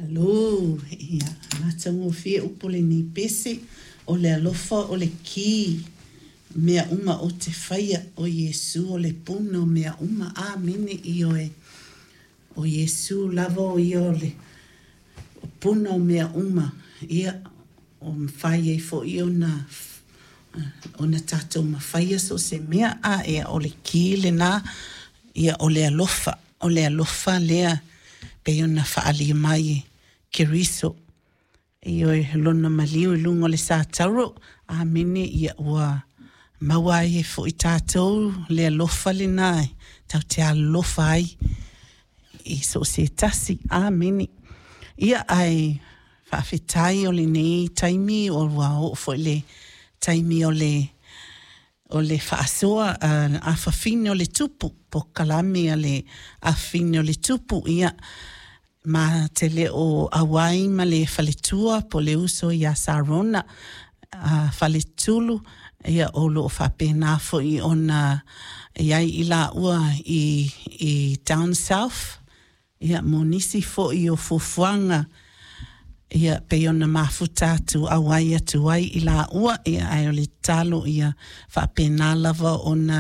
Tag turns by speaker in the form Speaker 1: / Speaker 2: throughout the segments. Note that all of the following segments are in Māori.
Speaker 1: Alo, ia, matango fie upole ni pese, o le alofa o le ki, mea uma o te whaia o Yesu, o le puna o mea uma, amene i oe, o Yesu lava o i ole, o puna o mea uma, ia, o mwhaia i fo i ona tatou mawhaia so se mea a ea o le ki le na, ia o le alofa lea, pe ona whaali mai keriso i oe lona maliu i lungo le sātaro a mene ia ua mawai e fo i tātou le alofa le nai tau te alofa ai i so se tasi a mene ia ai whawhetai o le nei taimi o wa o fo le taimi o le whaasoa a whawhine o le tupu po kalame a le a whawhine o le tupu ia ma te le o awai ma le whaletua po le uso i a Sarona a whaletulu ia o lo whapena fo i ona iai i la ua i down south ia mo nisi fo i o fufuanga ia pe ona mafuta atu awai atu ai i la ua ia ai o le talo ia whapena lava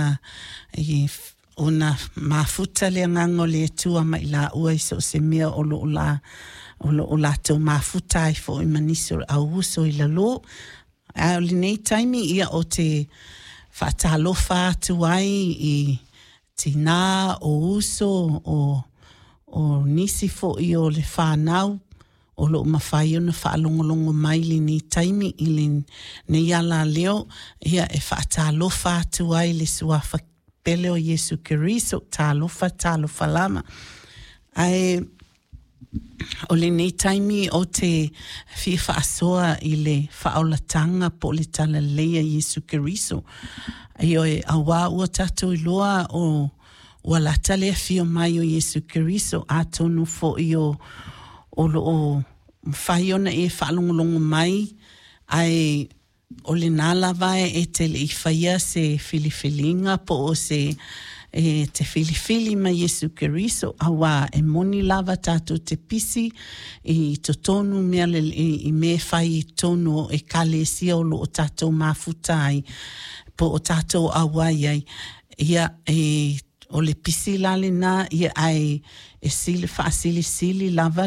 Speaker 1: ona mafuta le ngango le tua mai la ua i so se mea o la tau mafuta i fo i maniso au uso i la lo a o le nei taimi ia o te whaatalofa atu ai i tina o uso o nisi fo i o le whanau o lo mawhai ona whaalongolongo mai le nei taimi i le nei ala leo ia e whaatalofa atu ai le suafa pele o Yesu Keriso, talofa lama. Ai, o le nei taimi o te fia whaasoa i le whaolatanga po le tala leia Yesu Keriso. Ai o e awa ua tatou i loa o walata lea fio mai o Yesu Keriso, a tonu fo i o whaiona e whaalongolongo mai, ai o le nala vai e te le whaia se filifilinga po o se te filifili ma Yesu Keriso awa e moni lava tātou te pisi i to tonu mea i me whai tonu e kalesia o lo o tātou mafutai po o tātou awai ai ia o le pisi lale na ia ai e sili sili lava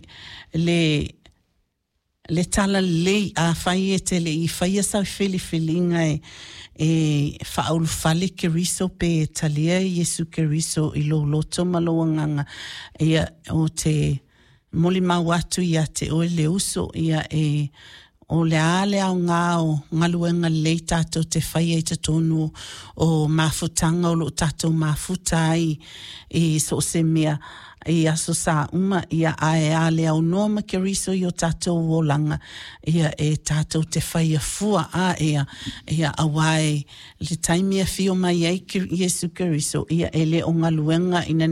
Speaker 1: le tala lei a whai e te le i whai a sau whiliwhilinga e whaulu whale Keriso pe talia Yesu Keriso i lo loto maloanganga ia o te moli mau atu ia te oe le uso ia o le ale au ngā o ngaluenga lei tātou te whai e te tonu o mafutanga o lo tātou mafuta i so se mea i aso sa uma ia ae ale au noa Keriso i o tātou o langa ia e tātou te whaia fua ia awai le taimi a fio mai ai Yesu Keriso ia ele o ngaluenga ina